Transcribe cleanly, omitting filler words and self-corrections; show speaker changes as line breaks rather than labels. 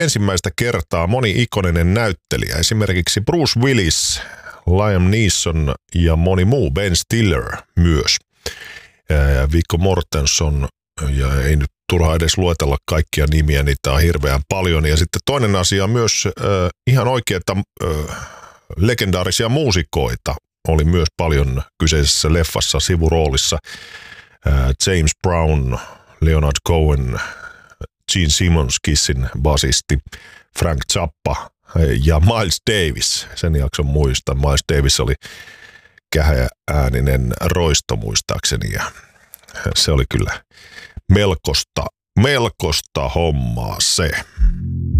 ensimmäistä kertaa moni ikoninen näyttelijä, esimerkiksi Bruce Willis, Liam Neeson ja moni muu, Ben Stiller myös. Viggo Mortensen, ja ei nyt turha edes luetella kaikkia nimiä, niitä on hirveän paljon. Ja sitten toinen asia myös ihan oikeita legendaarisia muusikoita oli myös paljon kyseisessä leffassa sivuroolissa. James Brown, Leonard Cohen, Gene Simmons, Kissin basisti, Frank Zappa ja Miles Davis. Sen jakson muistan. Miles Davis oli käheääninen roisto muistaakseni ja se oli kyllä melkoista hommaa se.